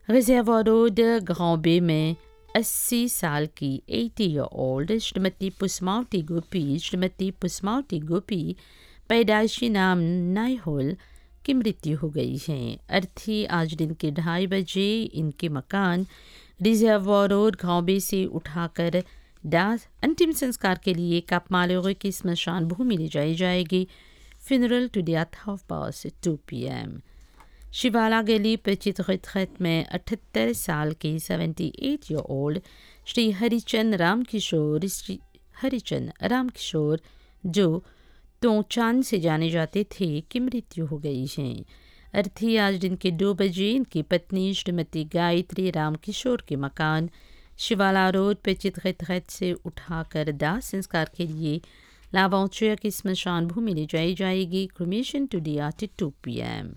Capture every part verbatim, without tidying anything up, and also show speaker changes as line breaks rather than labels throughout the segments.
Reservoir road ग्रांबे में अस्सी साल की अस्सी ईयर ओल्ड श्रीमती पुष्मावती गोपी श्रीमती पुष्मावती गोपी पैदाइशी नाम नाइहोल की मृत्यु हो गई है। अर्थी आज दिन के ढाई बजे इनके मकान रिजर्वोयर रोड ग्रांबे से उठाकर दाह अंतिम संस्कार के लिए कापमालोरे की स्मशान भूमि ले जाई जाएगी। Funeral today at half past two P M. शिवाला गली पेचित रिट्रैट में अठहत्तर साल के अठहत्तर ईयर ओल्ड श्री हरिचंद राम किशोर श्री हरिचंद राम किशोर जो तोचान से जाने जाते थे की मृत्यु हो गई है। अर्थी आज दिन के दो बजे इनकी पत्नी श्रीमती गायत्री राम किशोर के मकान शिवाला रोड पेचित रिट्रैट से उठाकर दाह संस्कार के लिए लावांचुआ की स्मशान भूमि ले जाई जाएगी। Cremation today at two P M.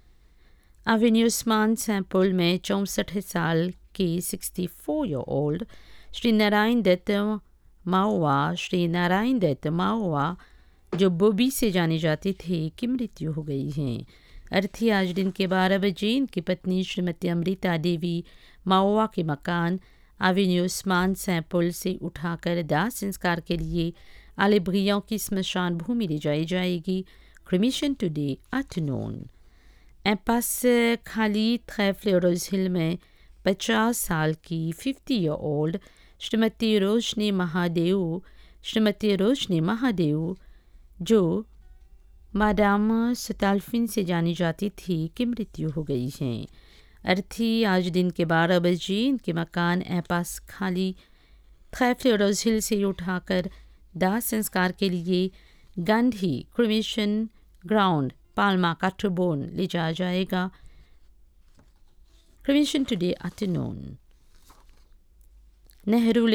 Avenue Usman sample में चौंसठ साल के चौंसठ ईयर ओल्ड श्री नारायण दत्त माओवा श्री नारायण दत्त माओवा जो बोबी से जाने जाते थे की मृत्यु हो गई है। अर्थी आज दिन के बारह बजे इनकी पत्नी श्रीमती अमृता देवी माओवा के मकान एवेन्यू उस्मान सैंपल से उठाकर दाह संस्कार के लिए आलेब्रियों की स्मशान भूमि ले जाई जाएगी। Cremation today afternoon. एम्पास खाली थ्रेफ्लेरोज हिल में पचास साल की पचास ईयर ओल्ड श्रीमती रोशनी महादेव श्रीमती रोशनी महादेव जो मादाम सताल्फिन से जानी जाती थी की मृत्यु हो गई है। अर्थी आज दिन के बारह बजे इनके मकान एम्पास खाली थ्रेफ्लेरोज हिल से उठाकर दाह संस्कार के लिए Gandhi cremation ground Palma Katrobon ले जाया जाएगा। Cremation today afternoon. नेहरू